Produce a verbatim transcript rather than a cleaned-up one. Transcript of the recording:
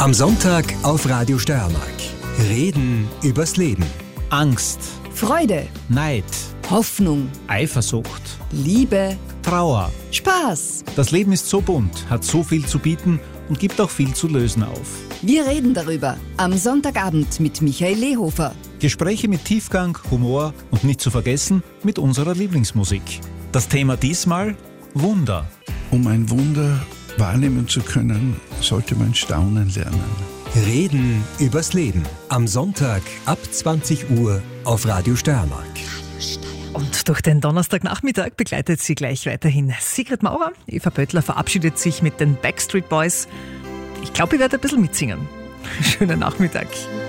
Am Sonntag auf Radio Steiermark. Reden übers Leben. Angst, Freude, Neid, Hoffnung, Eifersucht, Liebe, Trauer. Spaß. Das Leben ist so bunt, hat so viel zu bieten und gibt auch viel zu lösen auf. Wir reden darüber am Sonntagabend mit Michael Lehofer. Gespräche mit Tiefgang, Humor und nicht zu vergessen mit unserer Lieblingsmusik. Das Thema diesmal: Wunder. Um ein Wunder wahrnehmen zu können, sollte man staunen lernen. Reden übers Leben. Am Sonntag ab zwanzig Uhr auf Radio Steiermark. Und durch den Donnerstagnachmittag begleitet sie gleich weiterhin Sigrid Maurer. Eva Böttler verabschiedet sich mit den Backstreet Boys. Ich glaube, ich werde ein bisschen mitsingen. Schönen Nachmittag.